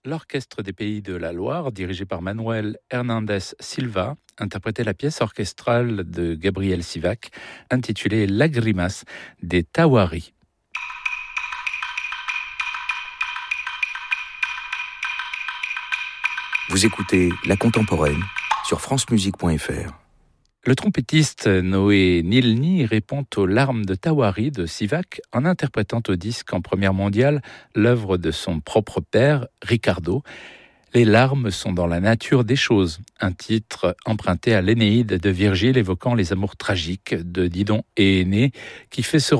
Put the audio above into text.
L'Orchestre des Pays de la Loire, dirigé par Manuel Hernández Silva, interprétait la pièce orchestrale de Gabriel Sivac, intitulée Lágrimas des Tawari. Vous écoutez La Contemporaine sur francemusique.fr. Le trompettiste Noé Nilni répond aux larmes de Tawari de Sivac en interprétant au disque en première mondiale l'œuvre de son propre père, Ricardo. Les larmes sont dans la nature des choses, un titre emprunté à l'Énéide de Virgile évoquant les amours tragiques de Didon et Énée qui fait se